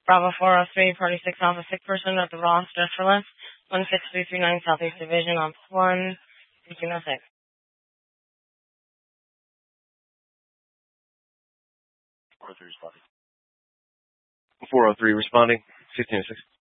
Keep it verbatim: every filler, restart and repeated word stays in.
Bravo four oh three, Party six Alpha, sick person at the Ross, dress for less, one six three three nine Southeast Division on one, fifteen oh six. four oh three responding, fifteen oh six.